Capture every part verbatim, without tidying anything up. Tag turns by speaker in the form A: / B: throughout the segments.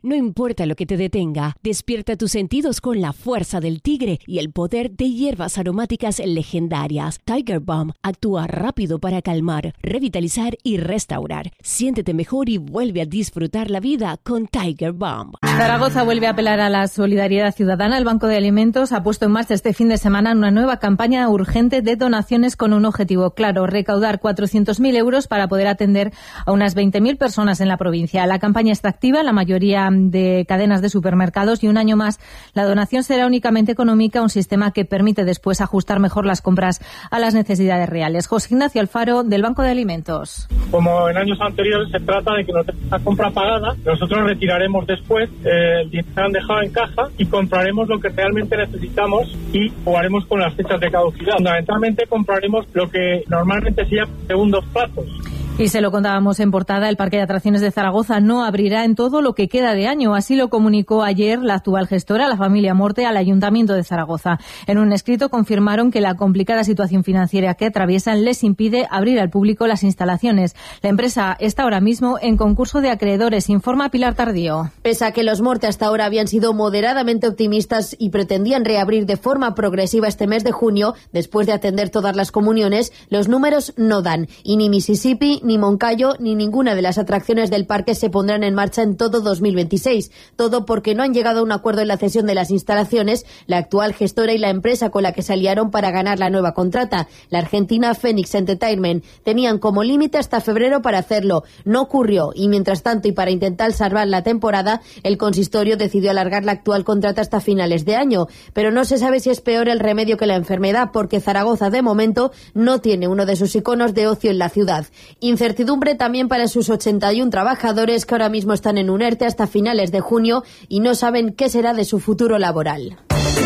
A: No importa lo que te detenga, despierta tus sentidos con la fuerza del tigre y el poder de hierbas aromáticas legendarias. Tiger Balm actúa rápido para calmar, revitalizar y restaurar. Siéntete mejor y vuelve a disfrutar la vida con Tiger Balm.
B: Zaragoza vuelve a apelar a la solidaridad ciudadana. El Banco de Alimentos ha puesto en marcha este fin de semana una nueva campaña urgente de donaciones con un objetivo claro: recaudar cuatrocientos mil euros para poder atender a unas veinte mil personas en la provincia. La campaña está activa en la mayoría de cadenas de supermercados y un año más la donación será únicamente económica, un sistema que permite después ajustar mejor las compras a las necesidades reales. José Ignacio Alfaro, del Banco de Alimentos.
C: Como en años anteriores, se trata de que no tenga la compra pagada, nosotros retiraremos después eh, el dinero que han dejado en caja y compraremos lo que realmente necesitamos y jugaremos con las fechas de caducidad. Fundamentalmente compraremos lo que normalmente sería segundos plazos.
B: Y se lo contábamos en portada, el Parque de Atracciones de Zaragoza no abrirá en todo lo que queda de año. Así lo comunicó ayer la actual gestora, la familia Morte, al Ayuntamiento de Zaragoza. En un escrito confirmaron que la complicada situación financiera que atraviesan les impide abrir al público las instalaciones. La empresa está ahora mismo en concurso de acreedores, informa Pilar Tardío.
D: Pese a que los Morte hasta ahora habían sido moderadamente optimistas y pretendían reabrir de forma progresiva este mes de junio, después de atender todas las comuniones, los números no dan. Y ni Mississippi, ni Moncayo, ni ninguna de las atracciones del parque se pondrán en marcha en todo dos mil veintiséis. Todo porque no han llegado a un acuerdo en la cesión de las instalaciones, la actual gestora y la empresa con la que se aliaron para ganar la nueva contrata, la argentina Phoenix Entertainment. Tenían como límite hasta febrero para hacerlo. No ocurrió y, mientras tanto, y para intentar salvar la temporada, el consistorio decidió alargar la actual contrata hasta finales de año. Pero no se sabe si es peor el remedio que la enfermedad, porque Zaragoza, de momento, no tiene uno de sus iconos de ocio en la ciudad. Incertidumbre también para sus ochenta y uno trabajadores que ahora mismo están en un ERTE hasta finales de junio y no saben qué será de su futuro laboral.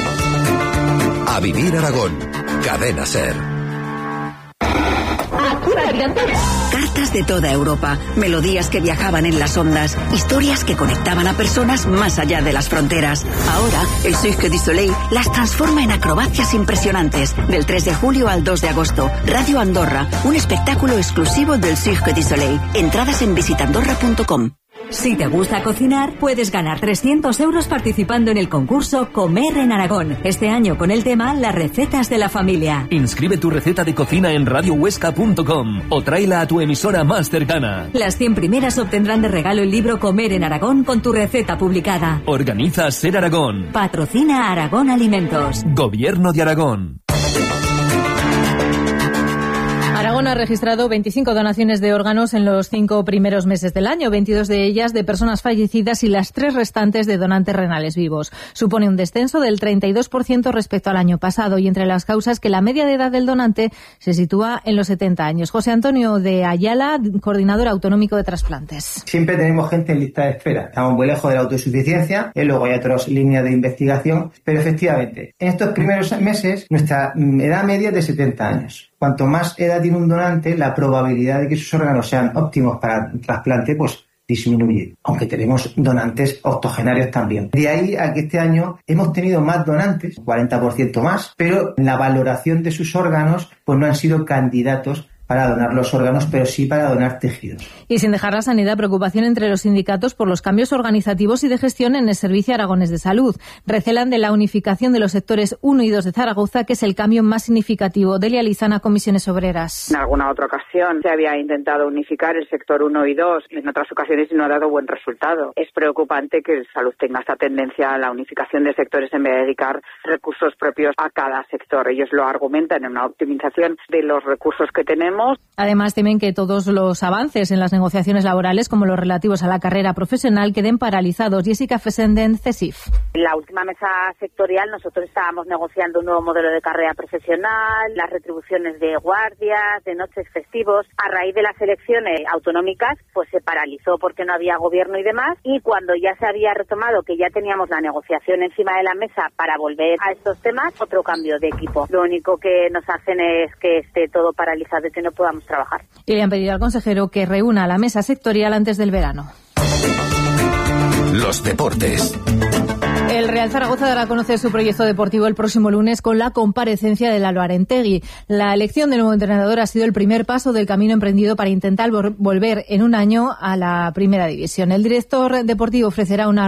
E: A vivir Aragón. Cadena SER.
F: Cartas de toda Europa, melodías que viajaban en las ondas, historias que conectaban a personas más allá de las fronteras. Ahora, el Cirque du Soleil las transforma en acrobacias impresionantes. Del tres de julio al dos de agosto, Radio Andorra, un espectáculo exclusivo del Cirque du Soleil. Entradas en visitandorra punto com.
G: Si te gusta cocinar, puedes ganar trescientos euros participando en el concurso Comer en Aragón. Este año con el tema Las recetas de la familia.
H: Inscribe tu receta de cocina en radio huesca punto com o tráela a tu emisora más cercana.
G: Las cien primeras obtendrán de regalo el libro Comer en Aragón con tu receta publicada.
H: Organiza SER Aragón.
G: Patrocina Aragón Alimentos.
H: Gobierno de Aragón.
B: Aragón ha registrado veinticinco donaciones de órganos en los cinco primeros meses del año, veintidós de ellas de personas fallecidas y las tres restantes de donantes renales vivos. Supone un descenso del treinta y dos por ciento respecto al año pasado y entre las causas que la media de edad del donante se sitúa en los setenta años. José Antonio de Ayala, coordinador autonómico de trasplantes.
I: Siempre tenemos gente en lista de espera. Estamos muy lejos de la autosuficiencia y luego hay otras líneas de investigación, pero efectivamente, en estos primeros meses nuestra edad media es de setenta años. Cuanto más edad tiene un donante, la probabilidad de que sus órganos sean óptimos para el trasplante, pues disminuye, aunque tenemos donantes octogenarios también. De ahí a que este año hemos tenido más donantes, cuarenta por ciento más, pero en la valoración de sus órganos, pues no han sido candidatos para donar los órganos, pero sí para donar tejidos.
B: Y sin dejar la sanidad, preocupación entre los sindicatos por los cambios organizativos y de gestión en el Servicio Aragonés de Salud. Recelan de la unificación de los sectores uno y dos de Zaragoza, que es el cambio más significativo. Delia Lizana, Comisiones Obreras.
J: En alguna otra ocasión se había intentado unificar el sector uno y dos, en otras ocasiones no ha dado buen resultado. Es preocupante que Salud tenga esta tendencia a la unificación de sectores en vez de dedicar recursos propios a cada sector. Ellos lo argumentan en una optimización de los recursos que tenemos.
B: Además, temen que todos los avances en las negociaciones laborales, como los relativos a la carrera profesional, queden paralizados. Jessica Fessenden, CESIF.
K: En la última mesa sectorial nosotros estábamos negociando un nuevo modelo de carrera profesional, las retribuciones de guardias, de noches festivos. A raíz de las elecciones autonómicas, pues se paralizó porque no había gobierno y demás. Y cuando ya se había retomado, que ya teníamos la negociación encima de la mesa para volver a estos temas, otro cambio de equipo. Lo único que nos hacen es que esté todo paralizado y que no podamos trabajar.
B: Y le han pedido al consejero que reúna la mesa sectorial antes del verano.
E: Los deportes.
B: El Real Zaragoza dará a conocer su proyecto deportivo el próximo lunes con la comparecencia de Lalo Arentegui. La elección del nuevo entrenador ha sido el primer paso del camino emprendido para intentar volver en un año a la primera división. El director deportivo ofrecerá una